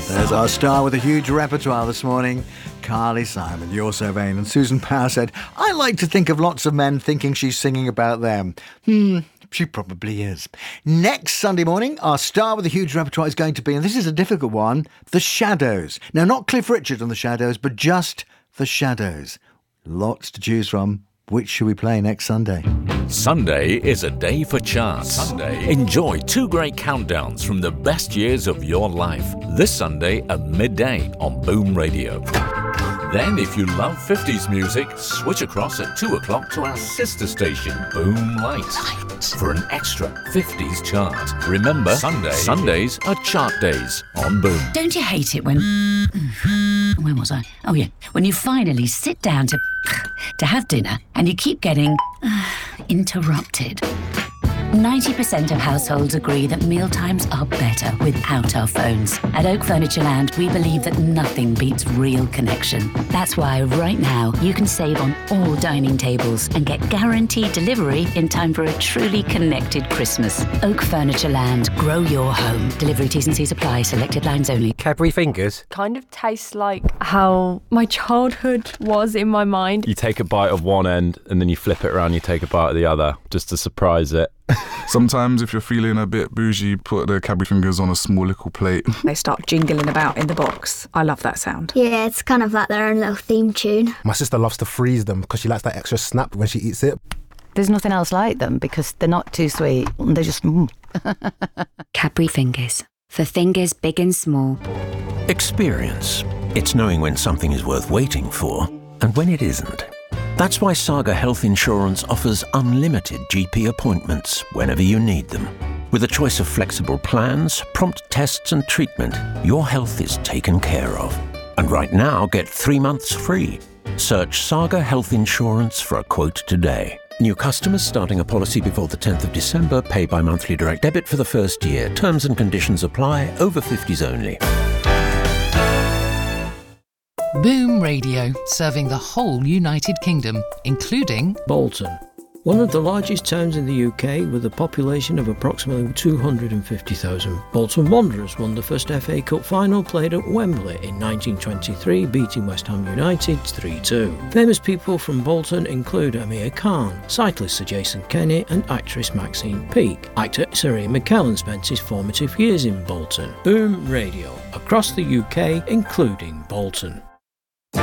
There's our star with a huge repertoire this morning, Carly Simon. You're so vain. And Susan Power said, I like to think of lots of men thinking she's singing about them. She probably is. Next Sunday morning, our star with a huge repertoire is going to be, and this is a difficult one, The Shadows. Now, not Cliff Richard and The Shadows, but just The Shadows. Lots to choose from. Which should we play next Sunday? Sunday is a day for chance. Sunday. Enjoy 2 great countdowns from the best years of your life. This Sunday at midday on Boom Radio. Then, if you love 50s music, switch across at 2 o'clock to our sister station, Boom Light, for an extra 50s chart. Remember, Sundays are chart days on Boom. Don't you hate it when... Where was I? Oh, yeah. When you finally sit down to have dinner and you keep getting interrupted. 90% of households agree that mealtimes are better without our phones. At Oak Furniture Land, we believe that nothing beats real connection. That's why right now you can save on all dining tables and get guaranteed delivery in time for a truly connected Christmas. Oak Furniture Land, grow your home. Delivery T's and C's apply, selected lines only. Cadbury fingers? Kind of tastes like how my childhood was in my mind. You take a bite of one end and then you flip it around, you take a bite of the other just to surprise it. Sometimes if you're feeling a bit bougie, put the Cadbury fingers on a small little plate. They start jingling about in the box. I love that sound. Yeah, it's kind of like their own little theme tune. My sister loves to freeze them because she likes that extra snap when she eats it. There's nothing else like them because they're not too sweet. They're just... Cadbury Fingers. For fingers big and small. Experience. It's knowing when something is worth waiting for and when it isn't. That's why Saga Health Insurance offers unlimited GP appointments whenever you need them. With a choice of flexible plans, prompt tests and treatment, your health is taken care of. And right now, get 3 months free. Search Saga Health Insurance for a quote today. New customers starting a policy before the 10th of December pay by monthly direct debit for the first year. Terms and conditions apply. Over 50s only. Boom Radio, serving the whole United Kingdom, including Bolton, one of the largest towns in the UK with a population of approximately 250,000. Bolton Wanderers won the first FA Cup final played at Wembley in 1923, beating West Ham United 3-2. Famous people from Bolton include Amir Khan, cyclist Sir Jason Kenny and actress Maxine Peake. Actor Sir Ian McKellen spent his formative years in Bolton. Boom Radio, across the UK, including Bolton.